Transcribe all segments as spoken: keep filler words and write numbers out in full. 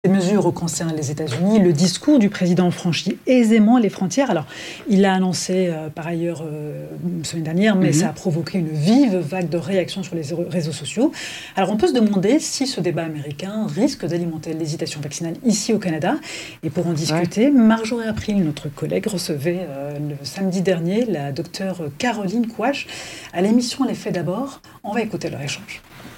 Ces mesures concernent les États-Unis. Le discours du président franchit aisément les frontières. Alors, il l'a annoncé euh, par ailleurs euh, une semaine dernière, mais mm-hmm. ça a provoqué une vive vague de réactions sur les réseaux sociaux. Alors, on peut se demander si ce débat américain risque d'alimenter l'hésitation vaccinale ici au Canada. Et pour en discuter, ouais. Marjorie April, notre collègue, recevait euh, le samedi dernier la docteure Caroline Quach à l'émission Les Faits d'abord. On va écouter leur échange.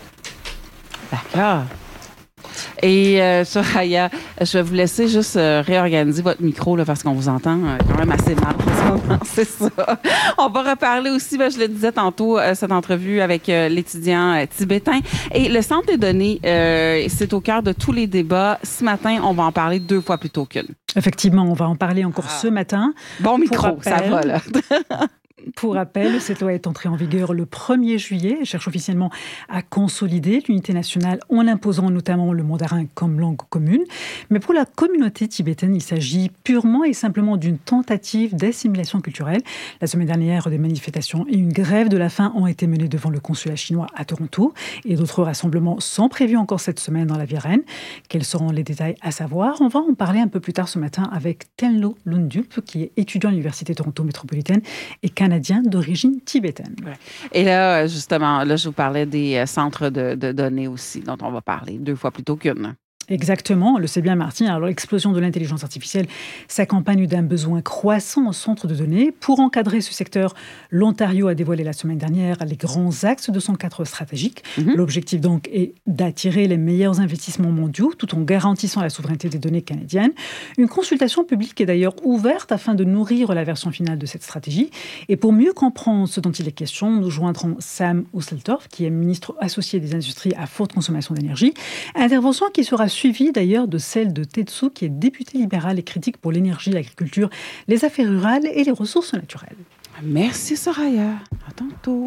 D'accord. Et euh, Soraya, je vais vous laisser juste euh, réorganiser votre micro là, parce qu'on vous entend euh, quand même assez mal en ce moment, c'est ça. On va reparler aussi, ben, je le disais tantôt, euh, cette entrevue avec euh, l'étudiant euh, tibétain. Et le centre des données, euh, c'est au cœur de tous les débats. Ce matin, on va en parler deux fois plus tôt qu'une. Effectivement, on va en parler encore ah. ce matin. Bon micro, rappel, ça va là. Pour rappel, cette loi est entrée en vigueur le premier juillet et cherche officiellement à consolider l'unité nationale en imposant notamment le mandarin comme langue commune. Mais pour la communauté tibétaine, il s'agit purement et simplement d'une tentative d'assimilation culturelle. La semaine dernière, des manifestations et une grève de la faim ont été menées devant le consulat chinois à Toronto et d'autres rassemblements sont prévus encore cette semaine dans la Vieraine. Quels seront les détails à savoir? On va en parler un peu plus tard ce matin avec Tenlo Lundup, qui est étudiant à l'Université Toronto métropolitaine et canadien d'origine tibétaine. Ouais. Et là, justement, là, je vous parlais des centres de, de données aussi, dont on va parler deux fois plus tôt qu'une. Exactement, le sait bien Martine. Alors l'explosion de l'intelligence artificielle s'accompagne d'un besoin croissant en centres de données. Pour encadrer ce secteur, l'Ontario a dévoilé la semaine dernière les grands axes de son cadre stratégique. Mm-hmm. L'objectif donc est d'attirer les meilleurs investissements mondiaux tout en garantissant la souveraineté des données canadiennes. Une consultation publique est d'ailleurs ouverte afin de nourrir la version finale de cette stratégie. Et pour mieux comprendre ce dont il est question, nous joindrons Sam Usseltorf, qui est ministre associé des industries à forte consommation d'énergie. Intervention qui sera suivi d'ailleurs de celle de Tetsu, qui est député libéral et critique pour l'énergie, l'agriculture, les affaires rurales et les ressources naturelles. Merci Soraya. À tantôt.